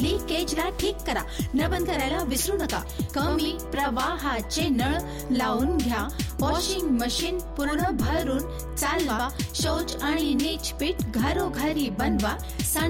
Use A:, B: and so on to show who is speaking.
A: लिकेजला ठीक करा. नळ बंद करायला विसरू नका. कमी प्रवाहाचे नळ लावून घ्या. वॉशिंग मशीन पूर्ण भरून चालवा. शौच आणि नीचपीठ घरोघरी बनवा.